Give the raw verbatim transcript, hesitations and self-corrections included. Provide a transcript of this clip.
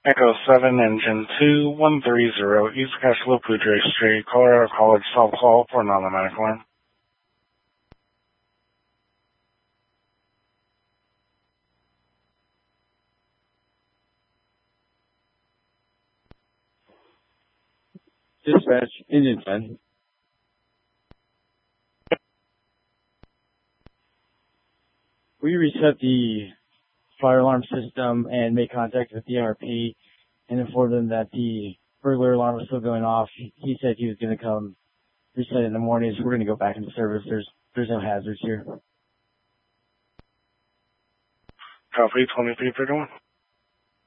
Echo seven, engine two one three zero, East Castle Pudre Street, Colorado College, South Hall for an automatic alarm. Dispatch, engine ten. We reset the fire alarm system and made contact with the R P and informed them that the burglar alarm was still going off. He said he was going to come reset it in the morning, so we're going to go back into service. There's there's no hazards here. Copy, twenty-three thirty-one.